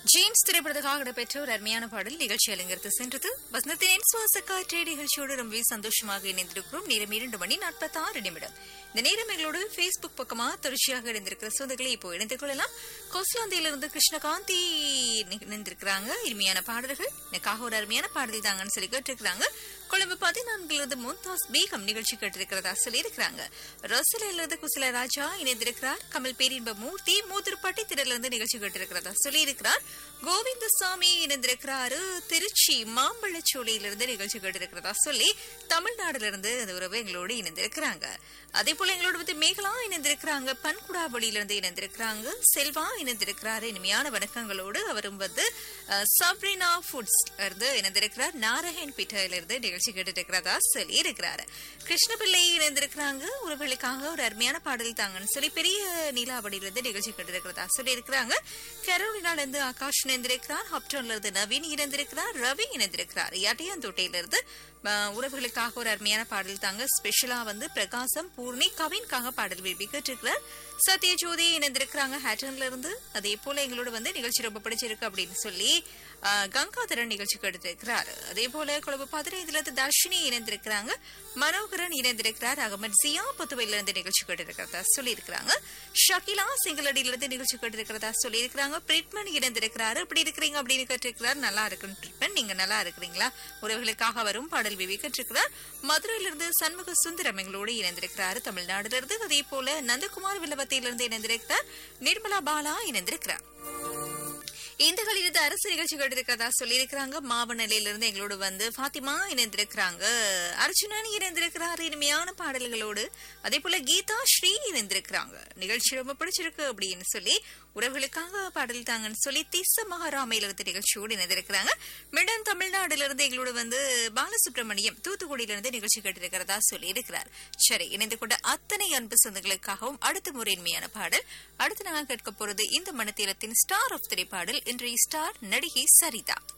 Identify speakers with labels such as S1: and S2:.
S1: Jeans திரைப்படத்துக்காக இடம்பெற்ற ஒரு அருமையான பாடல் நிகழ்ச்சி அலங்கரித்து சென்றது. வசந்தத்தின் சுவாச காற்றே நிகழ்ச்சியோடு ரொம்பவே சந்தோஷமாக இணைந்திருக்கிறோம். நேரம் 2:46. இந்த நேரம் எங்களோடு பேஸ்புக் பக்கமா தொடர்ச்சியாக இணைந்திருக்கிற சொந்தங்களை இப்போ இணைந்து கொள்ளலாம். கோஸ்லாந்தியிலிருந்து கிருஷ்ணகாந்தி இணைந்திருக்கிறாங்க. இனிமையான பாடல்கள் எனக்காக ஒரு அருமையான பாடல் தாங்கன்னு சொல்லி கேட்டிருக்கிறாங்க. கொழும்பு 14 மும்தாஸ் பேகம் நிகழ்ச்சி கேட்டிருக்கிறதா சொல்லி இருக்கிறாங்க. ரசலிலிருந்து குசல ராஜா இணைந்திருக்கிறார். கமல் பேரின்ப மூர்த்தி மூதுருப்பாட்டி திடலிருந்து நிகழ்ச்சி கேட்டிருக்கிறதா சொல்லி இருக்கிறார். கோவிந்தசாமி இணைந்திருக்கிறாரு. திருச்சி மாம்பழச்சோலையிலிருந்து நிகழ்ச்சி கேட்டிருக்கிறதா சொல்லி தமிழ்நாடுல அந்த உறவு எங்களோடு இணைந்திருக்கிறாங்க. அதே போல எங்களோட வந்து மேகலா இணைந்திருக்கிறாங்க. பன்குடாவளியிலிருந்து இணைந்திருக்கிறாங்க. செல்வா இணைந்திருக்கிறாரு. இனிமையான வணக்கங்களோடு அவரும் வந்து சப்ரினா ஃபுட்ஸ் இருந்து இணைந்திருக்கிறார். நாராயண் பீட்டரிலிருந்து நிகழ்ச்சி கேட்டு இருக்கிறதா சொல்லி இருக்கிறாரு. கிருஷ்ணபிள்ளை இணைந்திருக்கிறாங்க. உறவுகளுக்காக ஒரு அருமையான பாடல் தாங்கன்னு சொல்லி பெரிய நீலாவடியிலிருந்து நிகழ்ச்சி கேட்டு இருக்கிறதா சொல்லி இருக்கிறாங்க. கரோலினால இருந்து ஆகாஷ் இணைந்திருக்கிறார். ஹப்டோன்ல இருந்து நவீன் இணைந்திருக்கிறார். ரவி இணைந்திருக்கிறார். யாட்டையாந்தோட்டையிலிருந்து உறவுகளுக்காக ஒரு அருமையான பாடல் தாங்க. ஸ்பெஷலா வந்து பிரகாசம் பூர்ணி கவின்காக பாடல் விரும்பி கேட்டிருக்கிறார். சத்யஜோதி இணைந்திருக்கிறாங்க ஹேட்டன்ல இருந்து. அதே போல எங்களோட வந்து நிகழ்ச்சி ரொம்ப பிடிச்சிருக்கு அப்படின்னு சொல்லி கங்காதரன் நிகழ்ச்சி கேட்டிருக்கிறார். அதே போல கொழும்பு 15 தர்ஷினி இணைந்திருக்கிறாங்க. மனோகரன் இணைந்திருக்கிறார். அகமது ஜியா புத்துவையில இருந்து நிகழ்ச்சி கேட்டிருக்கிறதா சொல்லி இருக்கிறாங்க. ஷகிலா சிங்களடியிலிருந்து நிகழ்ச்சி கேட்டிருக்கிறதா சொல்லி இருக்கிறாங்க. பிரிட்மன் இணைந்திருக்கிறாரு. எப்படி இருக்கிறீங்க அப்படின்னு கேட்டிருக்கிறார். நல்லா இருக்குன்னு பிரிட்மன், நீங்க நல்லா இருக்கிறீங்களா? உறவுகளுக்காக வரும் பாடல் விவி கேட்டிருக்கிறார். மதுரையிலிருந்து சண்முக சுந்தரம் எங்களோடு இணைந்திருக்கிறார் தமிழ்நாட்டிலிருந்து. அதே போல நந்தகுமார் வில்லவத்தையிலிருந்து இணைந்திருக்கிறார். நிர்மலா பாலா இணைந்திருக்கிறார். இந்த கலிருந்து அரசு நிகழ்ச்சி கேட்டிருக்கிறதா சொல்லி இருக்கிறாங்க. மாவநிலையிலிருந்து எங்களோடு வந்து பாத்திமா இணைந்திருக்கிறாங்க. அர்ஜுனன் இணைந்திருக்கிறார் இனிமையான பாடல்களோடு. அதே போல கீதா ஸ்ரீ இணைந்திருக்கிறாங்க. நிகழ்ச்சி ரொம்ப பிடிச்சிருக்கு அப்படின்னு சொல்லி உறவுகளுக்காக பாடல் தாங்கன்னு சொல்லி திச மகாராமையிலிருந்து நிகழ்ச்சியோடு இணைந்திருக்கிறாங்க. மிடன் தமிழ்நாட்டிலிருந்து எங்களோட வந்து பாலசுப்ரமணியம் தூத்துக்குடியிலிருந்து நிகழ்ச்சி கேட்டிருக்கிறதா சொல்லி இருக்கிறார். சரி, இணைந்து கொண்ட அத்தனை அன்பு சொந்தங்களுக்காகவும் அடுத்த முறை இனிமையான பாடல். அடுத்து நாங்கள் கேட்க போறது இந்த மணித்தீரத்தின் ஸ்டார் ஆஃப் திரைப்பாடல். இன்றைய ஸ்டார் நடிகை சரிதா.